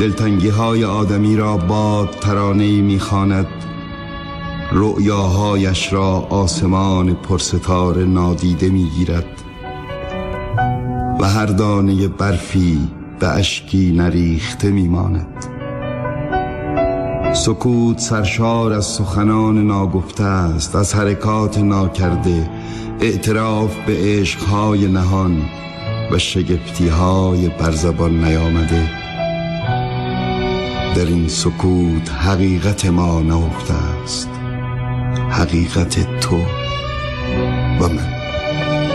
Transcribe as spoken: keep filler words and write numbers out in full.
دلتنگی های آدمی را باد ترانه‌ای می‌خواند، رؤیاهایش را آسمان پرستاره نادیده می‌گیرد و هر دانه برفی به اشکی نریخته می‌ماند. سکوت سرشار از سخنان ناگفته است، از حرکات ناکرده، اعتراف به عشقهای نهان و شگفتیهای بر زبان نیامده. در این سکوت حقیقت ما نهفته است، حقیقت تو و من.